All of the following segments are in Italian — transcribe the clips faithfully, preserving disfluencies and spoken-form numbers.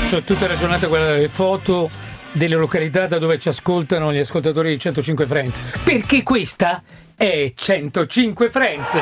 faccio tutte le giornate guardare le foto delle località da dove ci ascoltano gli ascoltatori di centocinque Friends, perché questa è centocinque Friends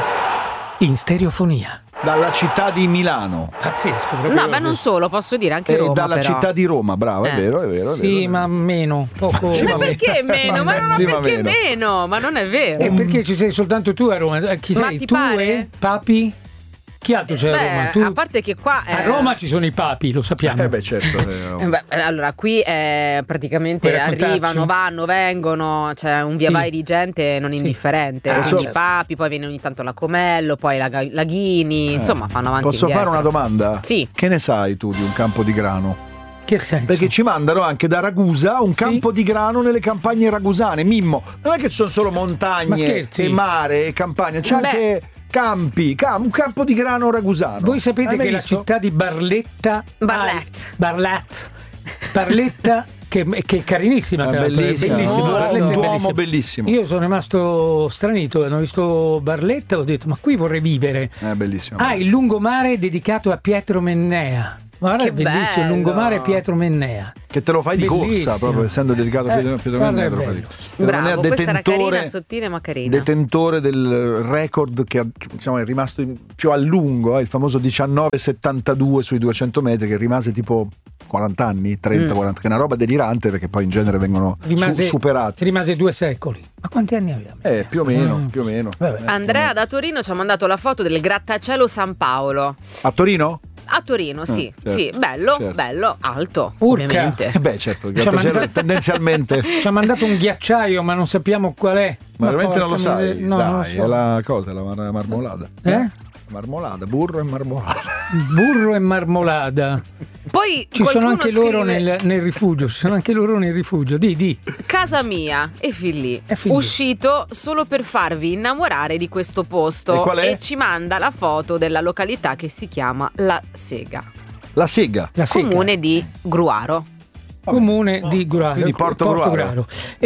in stereofonia. Dalla città di Milano. Pazzesco. No, ma non solo, posso dire anche Roma. E dalla però. città di Roma, bravo, è Eh. vero, è vero. È Sì, vero, ma meno. Poco. Sì, Ma ma perché meno? Ma non Sì, ma perché meno. meno? Ma non è vero. E perché ci sei soltanto tu a Roma? Eh, Chi Ma sei? ti Tu pare? e Papi? Chi altro c'è a Beh, Roma? Tu? a parte che qua A eh, Roma ci sono i papi, lo sappiamo. Eh beh, certo. eh, beh, allora qui eh, praticamente Puoi raccontarci? arrivano, vanno, vengono, c'è un via Sì. vai di gente non Sì. indifferente. Ah, Quindi certo. Papi, poi viene ogni tanto la Comello, poi la Ga- Laghini, insomma fanno avanti e Posso fare indietro. una domanda? Sì. Che ne sai tu di un campo di grano? Che senso? Perché ci mandano anche da Ragusa un Sì. campo di grano nelle campagne ragusane. Mimmo, non è che ci sono solo Ma montagne scherzi? e mare e campagne, c'è Beh. anche campi, cam- un campo di grano ragusano. Voi sapete Hai mai che la visto? città di Barletta Barlett. Barlett Barletta che, che è carinissima, È tra l'altro, è bellissimo, bellissimo, un Barletta è duomo bellissimo. bellissimo. Io sono rimasto stranito, hanno visto Barletta e ho detto ma qui vorrei vivere. È bellissimo. Ah, il lungomare dedicato a Pietro Mennea. Guarda, Che è bellissimo, il bello. lungomare Pietro Mennea. Che te lo fai di Bellissimo. corsa, proprio essendo dedicato a Eh, Pietro, Pietro guarda, Mennea, è te lo fai di bello. corsa. Pietro Mennea Bravo, è questa era carina, detentore- sottile ma carina. detentore del record che, che, diciamo, è rimasto in- più a lungo, eh, il famoso diciannove settantadue sui duecento metri, che rimase tipo quaranta anni, trenta Mm. quaranta, che è una roba delirante perché poi in genere vengono su- Rimase, superati. rimase due secoli. Ma quanti anni abbiamo? Eh, più o meno, Mm. più o meno. Vabbè. Eh, Andrea da Torino ci ha mandato la foto del grattacielo San Paolo. a Torino? A Torino, sì, certo, sì, bello, certo. bello, alto, Urca. ovviamente. Eh beh, certo, il Ci ha grattacielo mandato- tendenzialmente. Ci ha mandato un ghiacciaio, ma non sappiamo qual è. Ma veramente non lo porca sai? miseria, no, non lo Dai, so. è la cosa, la mar- marmolada. Eh? Marmolada, burro e marmolada. Burro e marmolada. Poi Ci sono qualcuno anche loro scrive, nel, nel rifugio. Ci sono anche loro nel rifugio. Di, di. casa mia e fin lì, E fin lì. uscito solo per farvi innamorare di questo posto. E qual è? ci manda la foto della località che si chiama La Sega, La sega. La Sega. comune di Gruaro. Comune di Gruaro. Quindi Porto Gruaro.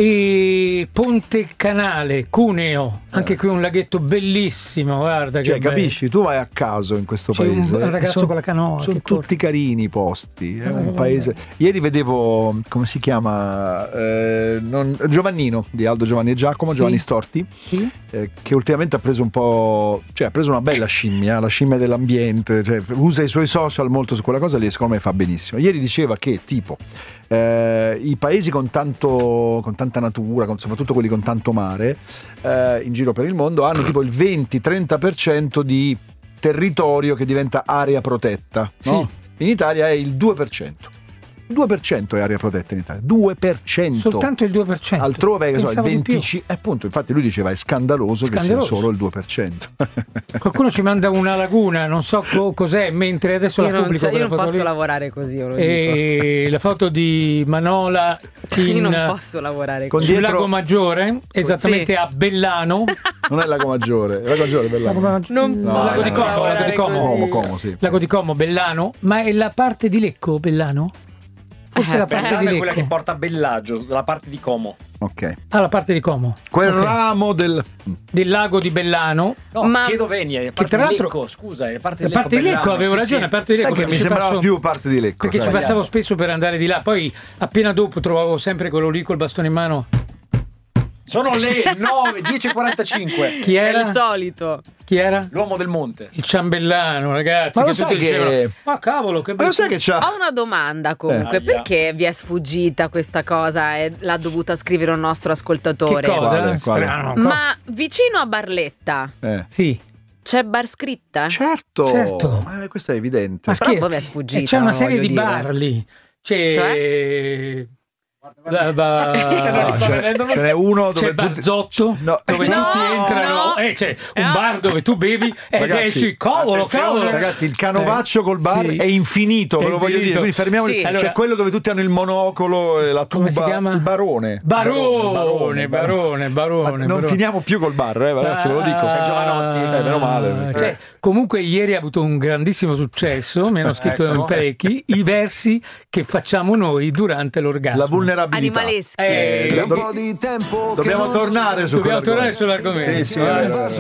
E Ponte Canale, Cuneo. Anche qui un laghetto bellissimo. Guarda che Cioè, bello. capisci? Tu vai a caso in questo C'è un paese. ragazzo e son- con la canoa Sono che corre. tutti carini i posti. È un Eh, paese. Ieri vedevo, come si chiama? Eh, non- Giovannino di Aldo Giovanni e Giacomo, Sì. Giovanni Storti, Sì? eh, che ultimamente ha preso un po'. Cioè, ha preso una bella scimmia, la scimmia dell'ambiente. Cioè, usa i suoi social molto su quella cosa lì e secondo me fa benissimo. Ieri diceva che tipo. eh, i paesi con, tanto, con tanta natura, con- soprattutto quelli con tanto mare, eh, in giro per il mondo, hanno tipo il venti trenta per cento di territorio che diventa area protetta. No? In Italia è il due per cento. due per cento è area protetta in Italia. due per cento. Soltanto il due per cento. Altrove che so, il Pensavo di più. venticinque per cento. Appunto, infatti lui diceva è scandaloso, Scandaloso. che sia solo il due per cento. Qualcuno ci manda una laguna, non so co- cos'è, mentre adesso Io la non, pubblico cioè, io quella non foto posso lì. lavorare così, io lo dico. E la foto di Manola Io non in, posso lavorare Con così. sul dietro- Lago Maggiore, esattamente Sì. a Bellano. Non è Lago Maggiore, Lago Maggiore è Lago, Bellano. Mag- Non no, Lago di posso Como, Lago di lavorare Como. così. Como, Como, sì. Lago di Como, Bellano, ma è la parte di Lecco, Bellano? Forse Eh, la parte Bellano di è quella che Lecco. porta a Bellaggio, dalla parte di Como. Ok. Ah, la parte di Como. Quel Ok. ramo del. Del lago di Bellano. No, Ma- chiedo Veni, è la parte tra di l'altro- Lecco, scusa, è la parte La di parte di Lecco, Bellano, avevo sì, ragione, sì. la parte di Lecco Sai che perché mi ci sembrava passo- più parte di Lecco. Perché ci sai? passavo spesso per andare di là, poi appena dopo trovavo sempre quello lì col bastone in mano. Sono le nove, dieci e quarantacinque. Chi È era? il solito. Chi era? L'uomo del monte. Il ciambellano, ragazzi. Ma che lo sai tutti che- dicevano, ma cavolo, che Ma lo sai che c'ha? Ho una domanda comunque, Eh. perché vi è sfuggita questa cosa e l'ha dovuta scrivere un nostro ascoltatore? Che cosa? Quale, quale? Strano. cosa? Ma vicino a Barletta Eh. Sì, c'è bar scritta? Certo, Certo. Ma questo è evidente. ma Però scherzi. poi mi è sfuggita, E c'è una non serie voglio di dire. bar lì. C'è... Cioè? La- ba- No, sta ce, venendo- ce n'è uno C'è dove il tutti- barzotto No. dove No, tutti entrano, no. eh, c'è un No. bar dove tu bevi e Ragazzi, esci, cavolo, attenzione, cavolo. Ragazzi, il canovaccio col bar Sì. è infinito, ve È lo voglio infinito. dire. Quindi fermiamoli. Sì. C'è Allora- quello dove tutti hanno il monocolo e la tuba. Come si chiama? Il barone. Barone, barone, barone, Ma barone. non finiamo più col bar, eh, ragazzi, ve lo dico. Ah, C'è Giovanotti. Eh, meno male. cioè, comunque ieri ha avuto un grandissimo successo, mi hanno scritto Ecco. in parecchi, i versi che facciamo noi durante l'orgasmo. La vulnerabilità. Animaleschi. Eh, Do- Dobbiamo tornare su Dobbiamo quell'argomento. tornare sull'argomento. Sì, sì, è vero, è vero.